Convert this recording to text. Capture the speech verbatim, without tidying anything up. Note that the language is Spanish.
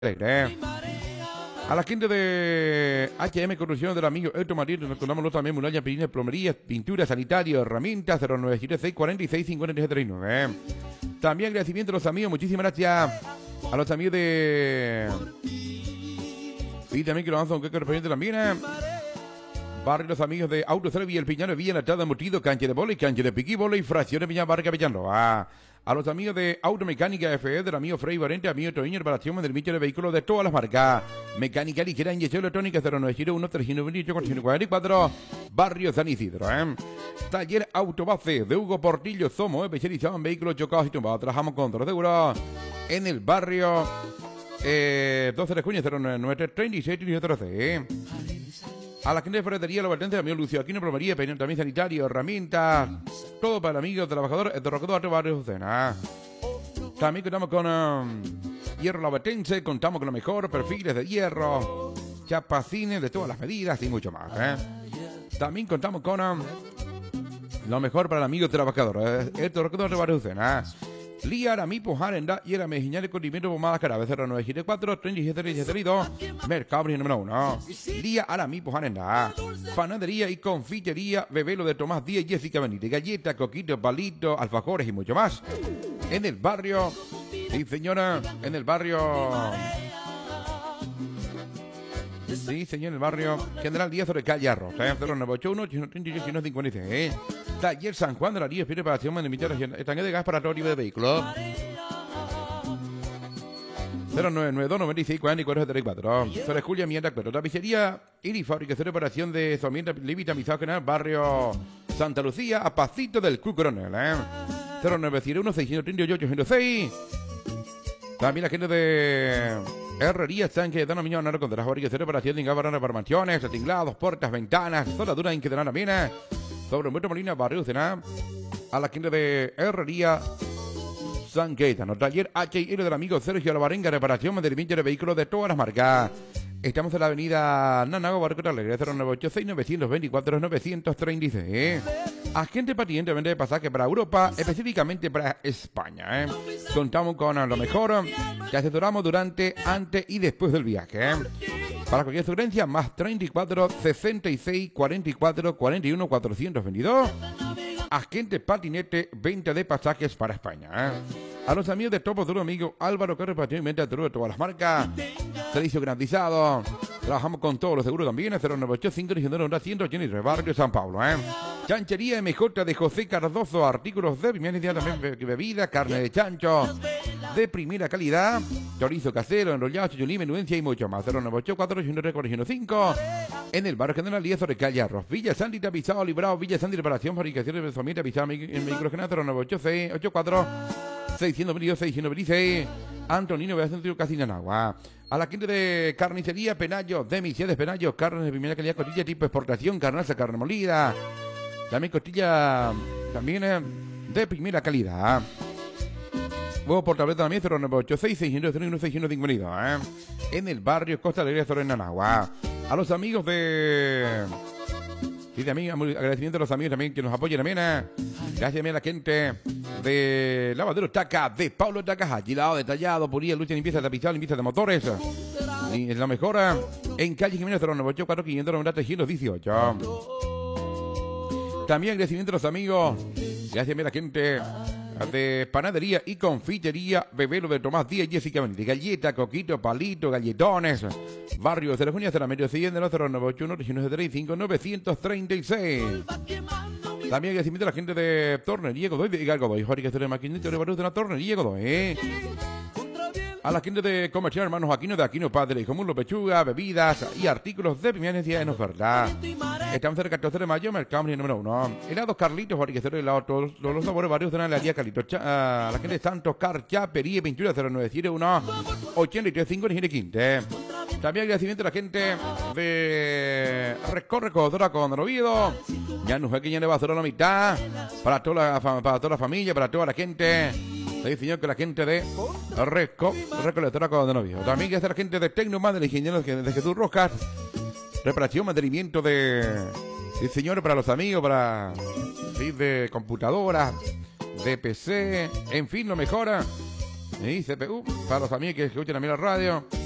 ¿eh? A la gente de H M Construcción del amigo Eto Marino, nos contamos también murallas, pirinas, plomerías, pintura, sanitario, herramientas, cero nueve siete seis cuarenta y seis cincuenta y tres nueve. ¿eh? También agradecimiento a los amigos, muchísimas gracias a los amigos de... Y también que lo avanza un queque referente también, ¿eh? Barrio los amigos de Autoservi, El Piñano, Villa Natada, Mortido, cancha de bola y cancha de piqui, bola y fracciones Piñán, Barca, Pillando. Ah, a los amigos de Automecánica F E, del amigo Frey Valente, amigo Toño, reparación del bicho de vehículos de todas las marcas. Mecánica ligera, inyección electrónica, cero nueve cero uno tres dos ocho cuatro cuatro cuatro, Barrio San Isidro, ¿eh? Taller Autobase de Hugo Portillo Somo, especializado en vehículos chocados y tumbados. Trabajamos con todos los seguros en el barrio eh, doce de junio, cero nueve nueve treinta y seis trece, ¿eh? A la gente de ferretería, la vertencia, amigo Lucio Aquino, plomería, peinado también sanitario, herramientas, todo para el amigo trabajador, el derrocador de Barrio Lucena. También contamos con um, hierro labatense, contamos con lo mejor, perfiles de hierro, chapacines de todas las medidas y mucho más, ¿eh? También contamos con um, lo mejor para el amigo trabajador, ¿eh? El derrocador de Barrio Lucena. Liara, mi pujarenda y era mejiñal de condimento pomadas carabe cero nueve siete cuatro treinta y siete treinta y dos Mercado número uno. Lía ara mi pujarenda. Panadería y confitería Bebelo de Tomás Díaz y Jessica Benítez. Galleta, coquito, palito, alfajores y mucho más. En el barrio, sí señora, en el barrio. Sí, señor, en el barrio General Díaz sobre Calle Arroz, ¿eh? cero nueve ocho uno ocho tres ocho uno cinco seis, ¿eh? Taller San Juan de la Ría, espíritu para acción de emitir tanque de gas para todo tipo de vehículos. cero nueve nueve dos nueve seis cuatro cuatro tres cuatro. Sobre Julia Mierda, pero tapicería y fábrica de reparación de somienta livitamizado general, barrio Santa Lucía, a pasito del Club Coronel, ¿eh? cero nueve cero uno seis tres ocho ocho cero seis. También la gente de Herrería San Cayetano Miñón con de las fábricas de reparación de ingabarana para mansiones, tinglados, puertas, ventanas, soldadura en que tendrán también, ¿eh? Sobre Muerto Molina, Barrio Cena. A la gente de Herrería San Cayetano, taller H I L del amigo Sergio Alvarenga, reparación, mantenimiento de vehículos de todas las marcas. Estamos en la avenida Nanago, Barrio Alegre, cero nueve ocho seis nueve dos cuatro nueve tres seis, ¿eh? Agente patente vende pasaje para Europa, específicamente para España, ¿eh? Contamos con lo mejor, que asesoramos durante, antes y después del viaje, ¿eh? Para cualquier sugerencia, más treinta y cuatro sesenta y seis cuarenta y cuatro cuarenta y uno cuatrocientos veintidós. Agente patinete, venta de pasajes para España, ¿eh? A los amigos de Topo Duro, amigo Álvaro Carlos, patinete, venta de todas las marcas. Servicio garantizado. Trabajamos con todos los seguros también. cero nueve ocho cinco uno ciento ochenta y tres, Barrio San Pablo, ¿eh? Chanchería M J de José Cardoso, artículos de primera también bebida, carne de chancho de primera calidad, chorizo casero, enrollado, chichulí, menudencia y mucho más. cero nueve ocho cuatro ocho nueve cuatro cinco. En el barrio General Díaz sobre Calle Arroz, Villa Sandy, tapizado, librado, Villa Sandy, reparación, fabricación de somienta, tapizado en vehículos general. cero nueve ocho seis ocho cuatro seiscientos veintidós seiscientos veintiséis. Antonino Beacencio Casinanagua. A la gente de carnicería Penayo, de Misiones Penayo, carnes de primera calidad, costilla tipo exportación, carnaza, carne molida. También costilla también eh, de primera calidad. Huevo por tableta también, cero nueve ocho seis seis cero uno seis cinco dos, ¿eh? En el barrio Costa Alegre, sobre Nanagua. A los amigos de... Sí, también agradecimiento a los amigos también que nos apoyan también, ¿eh? Gracias también a la gente de Lavadero Taca, de Pablo Taca, agilado, detallado, puría, lucha, limpieza, tapizado, limpieza de motores. Y es la mejora en calle Jiménez, cero nueve ocho cuatro cinco nueve tres uno ocho. También agradecimiento a los amigos, gracias también a la gente de panadería y confitería Bebelo de Tomás Díaz y Jessica Benítez. Galleta, coquito, palito, galletones. Barrio de la Junio, la medio siguiente, cero nueve ocho uno tres tres cinco nueve tres seis. También agradecimiento a la gente de Tornería Godoy, de Igal Godoy, fábrica de maquinita de barrio de la Tornería Godoy, ¿eh? A la gente de Comercial Hermanos Aquino, de Aquino Padre y Común, pechuga, bebidas y artículos de primera necesidad en oferta. Estamos cerca del catorce de mayo, Mercado número uno. Helados Carlitos, fabricación de helados, todos, todos los sabores varios de la heladería Carlitos. Cha, a la gente de Santos Car, Chapería, Pintura, cero nueve siete uno ochenta y tres cinco Quinte. También agradecimiento a la gente de Recorre Codora con Oviedo. Ya nos ve que ya le va a hacer la mitad. Para toda la, para toda la familia, para toda la gente. Sí, señor, que la gente de Reco, Recolectora con Oviedo. También gracias a la gente de Tecnoman, del ingeniero de Jesús Rojas. Reparación, mantenimiento de... Sí, señor, para los amigos, para... Sí, de computadoras, de P C, en fin, lo mejora. Y C P U, para los amigos que escuchan a mí la radio.